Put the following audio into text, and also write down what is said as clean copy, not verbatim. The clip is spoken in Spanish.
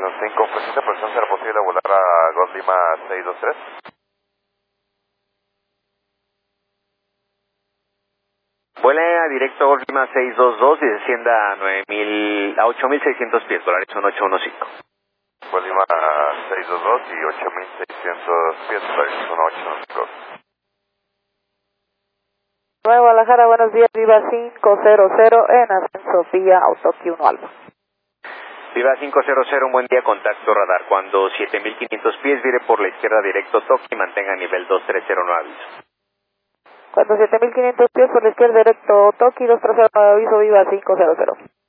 5, presenta presión, será posible volar a Golf Lima 623. Vuele a directo Golf Lima 622 y descienda a 8.600 pies, Horizon 815. Golf Lima 622 y 8.600 pies, Horizon 815. Nueva Guadalajara, buenos días, Viva 500 en ascenso vía Autoki 1 Alfa. Viva 500, un buen día, contacto radar. Cuando 7.500 pies, vire por la izquierda directo Toki, mantenga nivel 2309 aviso. Cuando 7.500 pies por la izquierda directo Toki, 2309 aviso, Viva 500.